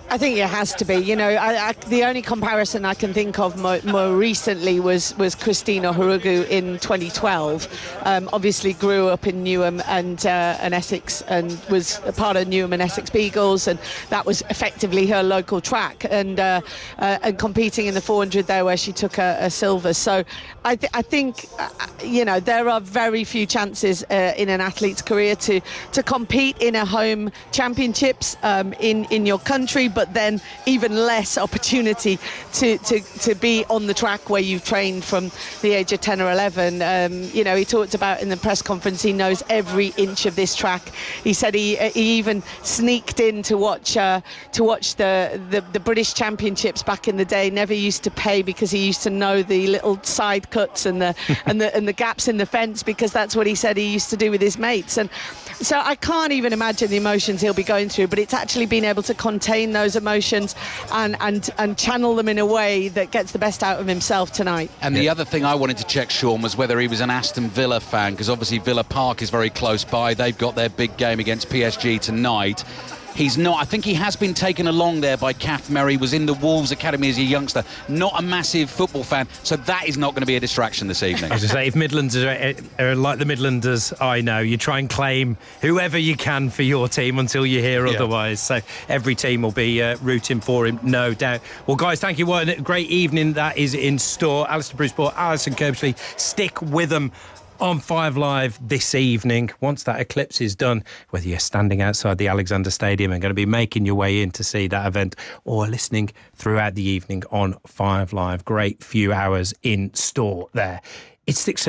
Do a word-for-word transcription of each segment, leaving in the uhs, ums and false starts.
I think it has to be. You know, I, I, the only comparison I can think of more, more recently was, was Christina Hurugu in twenty twelve. Um, obviously grew up in Newham and, uh, and Essex and was a part of Newham and Essex Beagles, and that was effectively her local track, and uh, uh, and competing in the four hundred there where she took a, a silver. So I, th- I think, uh, you know, there are very few chances uh, in an athlete's career to, to compete in a home championships um, in, in your country, but but then even less opportunity to, to, to be on the track where you've trained from the age of ten or eleven. Um, you know, he talked about in the press conference, he knows every inch of this track. He said he, he even sneaked in to watch uh, to watch the, the, the British Championships back in the day. Never used to pay because he used to know the little side cuts and the and the and the gaps in the fence, because that's what he said he used to do with his mates. And so I can't even imagine the emotions he'll be going through, but it's actually being able to contain those emotions and, and, and channel them in a way that gets the best out of himself tonight. And the other thing I wanted to check, Sean, was whether he was an Aston Villa fan, because obviously Villa Park is very close by. They've got their big game against P S G tonight. He's not. I think he has been taken along there by Kath Merry, was in the Wolves Academy as a youngster. Not a massive football fan, so that is not going to be a distraction this evening. I was going to say, if Midlanders are, are like the Midlanders I know, you try and claim whoever you can for your team until you hear yeah. otherwise. So every team will be uh, rooting for him, no doubt. Well, guys, thank you. What a great evening that is in store. Alistair Bruce-Sport, Alison Kirkby, stick with them on Five Live this evening. Once that eclipse is done, whether you're standing outside the Alexander Stadium and going to be making your way in to see that event, or listening throughout the evening on Five Live, great few hours in store there. It's six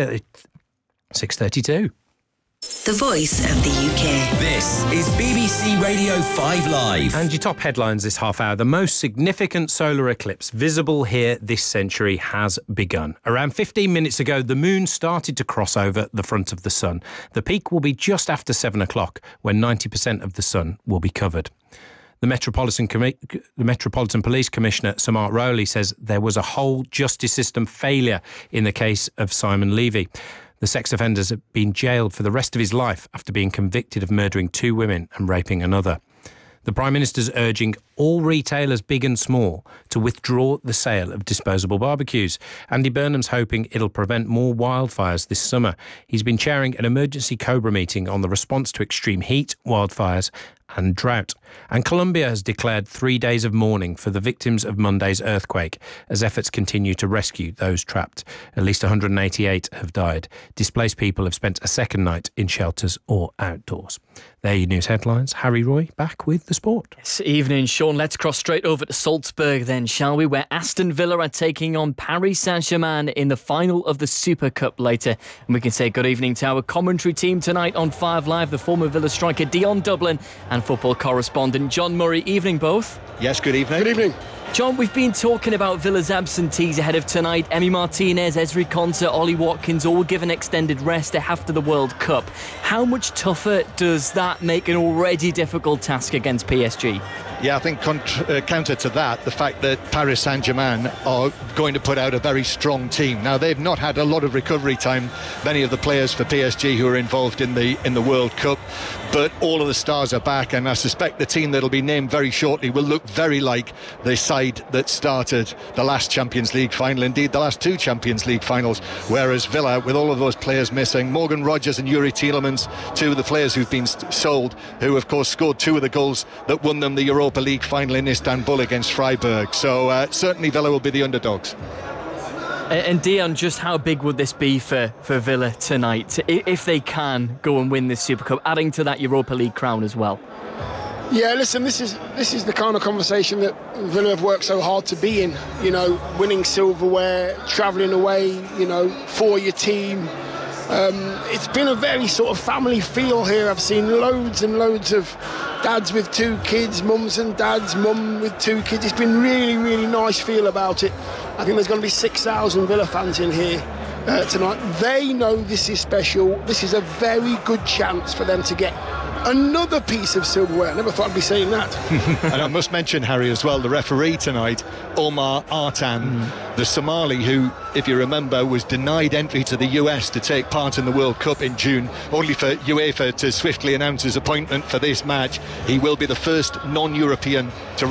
thirty-two. The voice of the U K. This is B B C Radio five Live. And your top headlines this half hour. The most significant solar eclipse visible here this century has begun. Around fifteen minutes ago, the moon started to cross over the front of the sun. The peak will be just after seven o'clock, when ninety percent of the sun will be covered. The Metropolitan, Com- the Metropolitan Police Commissioner, Sir Mark Rowley, says there was a whole justice system failure in the case of Simon Levy. The sex offender has been jailed for the rest of his life after being convicted of murdering two women and raping another. The Prime Minister's urging all retailers, big and small, to withdraw the sale of disposable barbecues. Andy Burnham's hoping it'll prevent more wildfires this summer. He's been chairing an emergency Cobra meeting on the response to extreme heat, wildfires and drought. And Colombia has declared three days of mourning for the victims of Monday's earthquake as efforts continue to rescue those trapped. At least one hundred eighty-eight have died. Displaced people have spent a second night in shelters or outdoors. There are your news headlines. Harry Roy back with the sport. This evening, Sean, let's cross straight over to Salzburg then, shall we? Where Aston Villa are taking on Paris Saint-Germain in the final of the Super Cup later. And we can say good evening to our commentary team tonight on Five Live, the former Villa striker Dion Dublin and football correspondent John Murray. Evening both. Yes, good evening. Good evening. John, we've been talking about Villa's absentees ahead of tonight. Emi Martinez, Ezri Konsa, Ollie Watkins, all given extended rest after the World Cup. How much tougher does that make an already difficult task against P S G? Yeah, I think contra- uh, counter to that, the fact that Paris Saint-Germain are going to put out a very strong team. Now, they've not had a lot of recovery time, many of the players for P S G who are involved in the in the World Cup, but all of the stars are back, and I suspect the team that'll be named very shortly will look very like the side that started the last Champions League final, indeed the last two Champions League finals, whereas Villa, with all of those players missing, Morgan Rogers and Yuri Tielemans, two of the players who've been sold, who of course scored two of the goals that won them the Europa League final in Istanbul against Freiburg. So uh, certainly Villa will be the underdogs. And Dion, just how big would this be for, for Villa tonight, if they can go and win this Super Cup, adding to that Europa League crown as well? Yeah, listen, this is this is the kind of conversation that Villa have worked so hard to be in. You know, winning silverware, travelling away, you know, for your team. Um, it's been a very sort of family feel here. I've seen loads and loads of dads with two kids, mums and dads, mum with two kids. It's been really, really nice feel about it. I think there's going to be six thousand Villa fans in here uh, tonight. They know this is special. This is a very good chance for them to get another piece of silverware. I never thought I'd be saying that. And I must mention, Harry, as well, the referee tonight, Omar Artan, mm. the Somali who, if you remember, was denied entry to the U S to take part in the World Cup in June, only for UEFA to swiftly announce his appointment for this match. He will be the first non-European to